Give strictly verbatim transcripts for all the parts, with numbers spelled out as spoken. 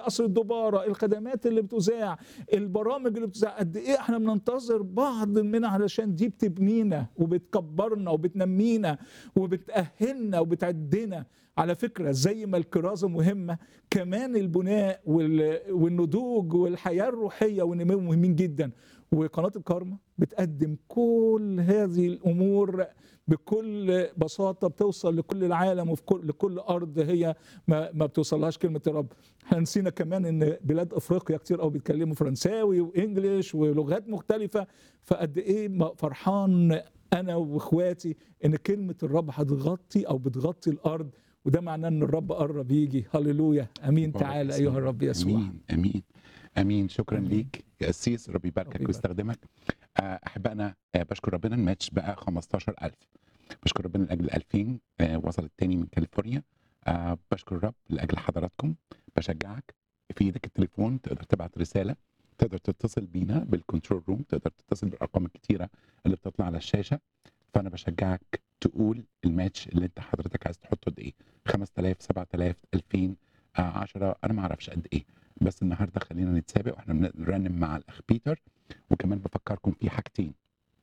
قصر الدبارة، الخدمات اللي بتذاع، البرامج اللي بتذاع، قد ايه احنا بننتظر بعض منها علشان دي بتبنينا وبتكبرنا وبتنمينا وبتأهلنا وبتعدنا. على فكرة زي ما الكرازة مهمة، كمان البناء والنضوج والحياة الروحية والنمو مهمين جدا. وقناة الكارما بتقدم كل هذه الأمور بكل بساطة، بتوصل لكل العالم وفي كل لكل أرض هي ما, ما بتوصلهاش كلمة الرب. احنا نسينا كمان ان بلاد افريقيا كتير قوي بيتكلموا فرنساوي وانجليش ولغات مختلفة، فقد ايه فرحان انا واخواتي ان كلمة الرب هتغطي او بتغطي الارض، وده معناه ان الرب قرب يجي. هللويا، امين. تعالى ايها الرب يسوع. امين امين امين. شكرا أمين. ليك يا قسيس، ربي يباركك ويستخدمك. احبائنا بشكر ربنا، الماتش بقى خمستاشر ألف. بشكر ربنا لاجل ألفين وصل التاني من كاليفورنيا. أه بشكر الرب لاجل حضراتكم. بشجعك، في ايدك التليفون، تقدر تبعت رساله، تقدر تتصل بينا بالكنترول روم، تقدر تتصل بالارقام الكتيره اللي بتطلع على الشاشه. فانا بشجعك تقول الماتش اللي انت حضرتك عايز تحطه قد ايه، خمسة آلاف سبعة آلاف ألفين عشرة، انا ما اعرفش قد ايه، بس النهارده خلينا نتسابق واحنا بنرنم مع الاخ بيتر. وكمان بفكركم في حاجتين،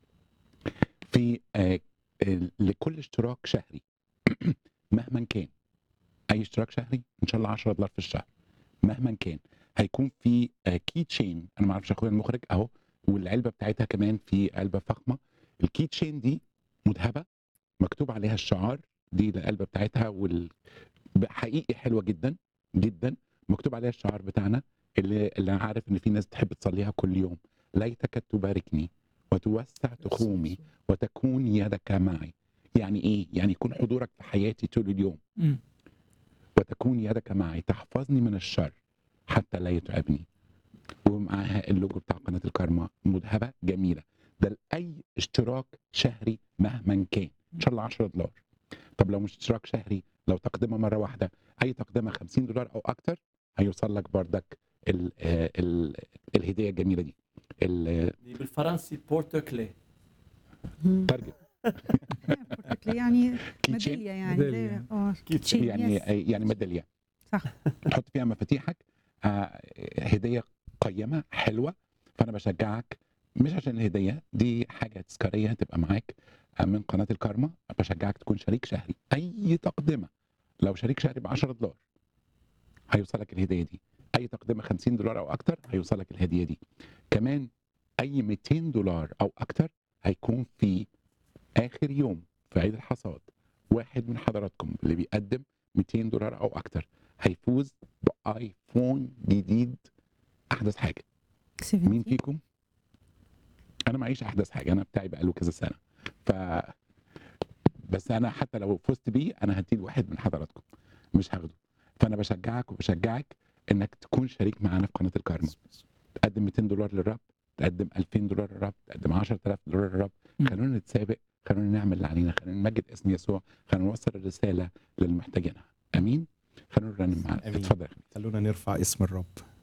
في آه لكل اشتراك شهري مهما كان، اي اشتراك شهري ان شاء الله عشرة دولار في الشهر مهما كان، هيكون في آه كي تشين. انا ما اعرفش اخويا المخرج اهو، والعلبه بتاعتها كمان في علبه فخمه. الكي تشين دي مذهبه، مكتوب عليها الشعار، دي العلبه بتاعتها، وال حقيقي حلوه جدا جدا. مكتوب عليها الشعار بتاعنا اللي, اللي انا عارف ان في ناس بتحب تصليها كل يوم: ليتك تباركني وتوسع تخومي وتكون يدك معي. يعني ايه؟ يعني يكون حضورك في حياتي طول اليوم. م. وتكون يدك معي تحفظني من الشر حتى لا يتعبني. ومعاها اللوجو بتاع قناه الكارما، مذهبه جميله. ده لاي اشتراك شهري مهما كان، ان شاء الله عشرة دولار. طب لو مش اشتراك شهري، لو تقدمه مره واحده، اي تقدمه خمسين دولار او اكتر، هيوصل لك بردك ال ال الهديه الجميله دي. دي بالفرنسي بورتوكلي. ترجم بورتوكلي يعني ميداليه، يعني ميدالية. اه يعني يعني ميداليه صح، تحط فيها مفاتيحك. آه هديه قيمه حلوه. فانا بشجعك، مش عشان الهديه دي حاجه تذكاريه تبقى معاك من قناه الكارما، بشجعك تكون شريك شهري. اي تقدمه لو شريك شهري ب عشرة دولار هيوصلك الهديه دي. اي تقدمه خمسين دولار او اكتر هيوصلك الهديه دي. كمان اي مئتين دولار او اكتر هيكون في اخر يوم في عيد الحصاد، واحد من حضراتكم اللي بيقدم مئتين دولار او اكتر هيفوز بايفون جديد احدث حاجه. مين فيكم؟ انا معيش احدث حاجه، انا بتاعي بقاله كذا سنه. ف بس انا حتى لو فزت بيه انا هديه لواحد من حضراتكم، مش هاخده. فانا بشجعك وبشجعك انك تكون شريك معانا في قناه الكارما. تقدم مئتين دولار للرب، تقدم ألفين دولار للرب، تقدم عشرة آلاف دولار للرب. خلونا نتسابق، خلونا نعمل اللي علينا، خلونا نمجد اسم يسوع، خلونا نوصل الرساله للمحتاجينها. امين. خلونا نرنم معانا. اتفضل. خلونا نرفع اسم الرب.